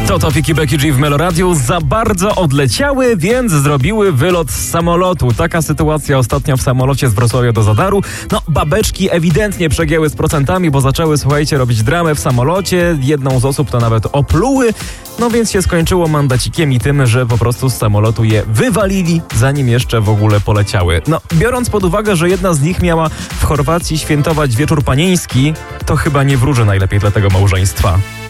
To Tofik i Becky G w Meloradiu za bardzo odleciały, więc zrobiły wylot z samolotu. Taka sytuacja ostatnio w samolocie z Wrocławia do Zadaru. Babeczki ewidentnie przegięły z procentami, bo zaczęły, słuchajcie, robić dramę w samolocie. Jedną z osób to nawet opluły. Więc się skończyło mandacikiem i tym, że po prostu z samolotu je wywalili, zanim jeszcze w ogóle poleciały. Biorąc pod uwagę, że jedna z nich miała w Chorwacji świętować wieczór panieński, to chyba nie wróży najlepiej dla tego małżeństwa.